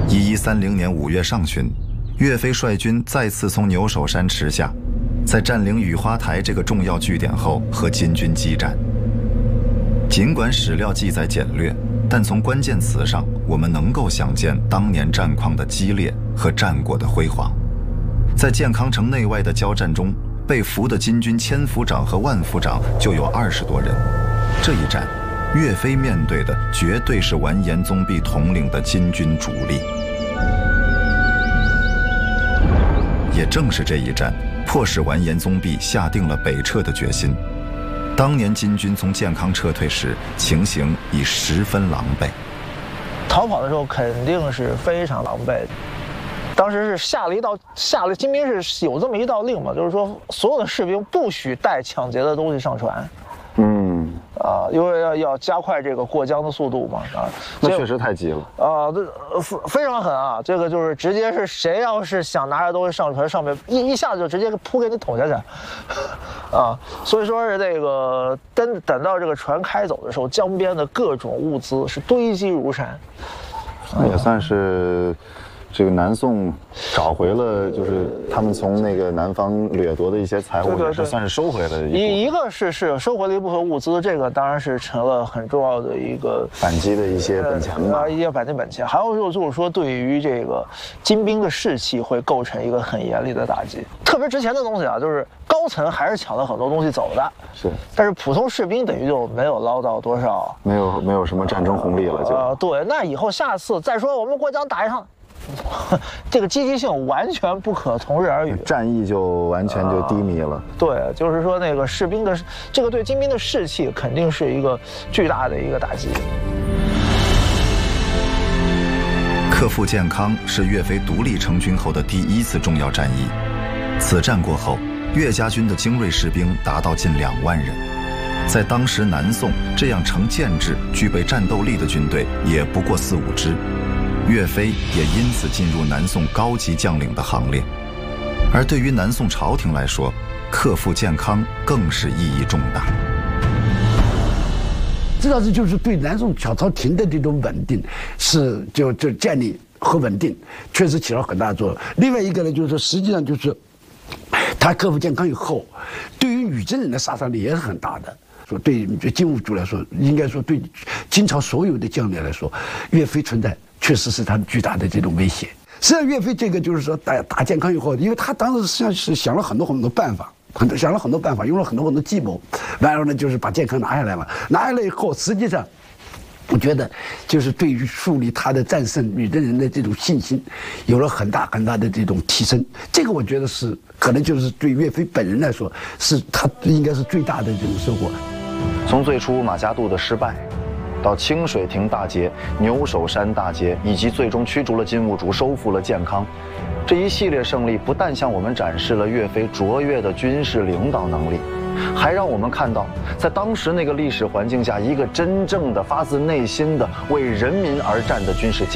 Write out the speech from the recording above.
1130年5月上旬，岳飞率军再次从牛首山驰下，在占领雨花台这个重要据点后和金军激战。尽管史料记载简略，但从关键词上，我们能够想见当年战况的激烈和战果的辉煌。在建康城内外的交战中，被俘的金军千夫长和万夫长就有20多人。这一战，岳飞面对的绝对是完颜宗弼统领的金军主力。也正是这一战，迫使完颜宗弼下定了北撤的决心。当年金军从建康撤退时，情形已十分狼狈。 逃跑的时候肯定是非常狼狈。当时是下了金兵是有这么一道令嘛，就是说所有的士兵不许带抢劫的东西上船。因为要加快这个过江的速度嘛那确实太急了这非常狠啊！这个就是直接是谁要是想拿着东西上船，上面一下子就直接扑给你捅下去，所以说是这个等到这个船开走的时候，江边的各种物资是堆积如山， 那也算是。这个南宋找回了，就是他们从那个南方掠夺的一些财物，也是算是收回了一个是收回了一部分物资，这个当然是成了很重要的一个反击的一些本钱吧， 一些反击本钱。还有就是说，对于这个金兵的士气会构成一个很严厉的打击。特别值钱的东西啊，就是高层还是抢了很多东西走的， 是， 但是普通士兵等于就没有捞到多少， 没有什么战争红利了就。 对，那以后下次再说我们过江打一场。这个积极性完全不可同日而语， 战意就完全就低迷了。 对，就是说那个士兵的这个对金兵的士气肯定是一个巨大的一个打击。 克复建康是岳飞独立成军后的第一次重要战役。此战过后，岳家军的精锐士兵达到近2万人，在当时南宋这样成建制、具备战斗力的军队也不过4、5支。岳飞也因此进入南宋高级将领的行列，而对于南宋朝廷来说，克复建康更是意义重大。 这倒是就是对南宋朝廷的这种稳定，是就建立和稳定，确实起了很大作用。另外一个呢，就是说实际上就是他克复建康以后，对于女真人的杀伤力也是很大的。说对金兀术来说，应该说对金朝所有的将领来说，岳飞存在确实是他巨大的这种威胁。实际上，岳飞这个就是说打建康以后，因为他当时实际上是想了很多办法，用了很多计谋，完了呢就是把建康拿下来了。拿下来以后，实际上我觉得就是对于树立他的战胜女真人的这种信心，有了很大的这种提升。这个我觉得是可能就是对岳飞本人来说，是他应该是最大的这种收获。 从最初马家渡的失败，到清水亭大捷、牛首山大捷，以及最终驱逐了金兀术、收复了建康，这一系列胜利不但向我们展示了岳飞卓越的军事领导能力，还让我们看到，在当时那个历史环境下，一个真正的发自内心的为人民而战的军事家。